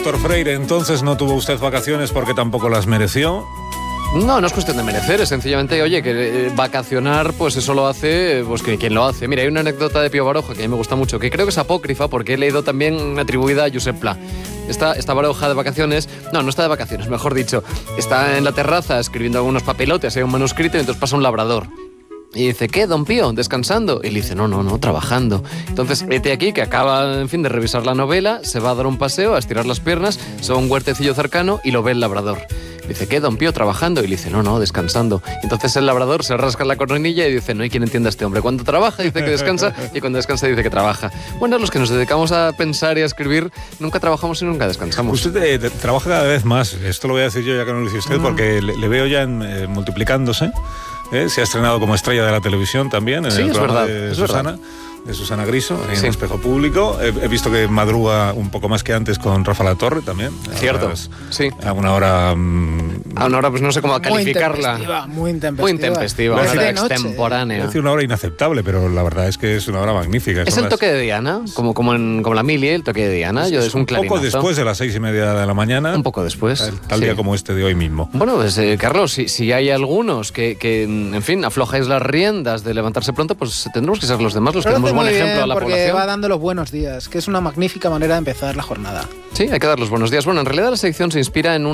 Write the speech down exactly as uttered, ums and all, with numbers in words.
doctor Freire, entonces no tuvo usted vacaciones porque tampoco las mereció. No, no es cuestión de merecer, es sencillamente, oye, que eh, vacacionar, pues eso lo hace, pues que quien lo hace. Mira, hay una anécdota de Pío Baroja que a mí me gusta mucho, que creo que es apócrifa porque he leído también atribuida a Josep Pla. Está, está Baroja de vacaciones, no, no está de vacaciones, mejor dicho, está en la terraza escribiendo algunos papelotes, hay un manuscrito y entonces pasa un labrador. Y dice, ¿qué, don Pío? ¿Descansando? Y le dice, no, no, no, trabajando. Entonces, vete aquí, que acaba, en fin, de revisar la novela, se va a dar un paseo, a estirar las piernas, se va a un huertecillo cercano y lo ve el labrador. Dice, ¿qué, don Pío, trabajando? Y le dice, no, no, descansando. Entonces el labrador se rasca la coronilla y dice, no hay quien entienda a este hombre. Cuando trabaja dice que descansa y cuando descansa dice que trabaja. Bueno, los que nos dedicamos a pensar y a escribir, nunca trabajamos y nunca descansamos. Usted eh, trabaja cada vez más, esto lo voy a decir yo ya que no lo dice usted, mm. porque le, le veo ya en, eh, multiplicándose. ¿Eh? Se ha estrenado como estrella de la televisión también en sí, el es programa verdad, de es Susana. verdad. de Susana Griso, en sí. Espejo Público. He, he visto que madruga un poco más que antes con Rafa La Torre también. Cierto, es, sí. A una hora... Mmm, a una hora, pues no sé cómo calificarla. Muy intempestiva. Muy intempestiva, una hora extemporánea. Es decir, una hora inaceptable, pero la verdad es que es una hora magnífica. Es Son el toque las... de Diana, como, como, en, como la mili, el toque de Diana. Es, Yo, es, es un clarinazo. Un poco después de las seis y media de la mañana. Un poco después. Tal, tal sí. día como este de hoy mismo. Bueno, pues eh, Carlos, si, si hay algunos que, que, en fin, aflojáis las riendas de levantarse pronto, pues tendremos que ser los demás los que demos buen ejemplo a la población. Porque va dando los buenos días, que es una magnífica manera de empezar la jornada. Sí, hay que dar los buenos días. Bueno, en realidad la sección se inspira en un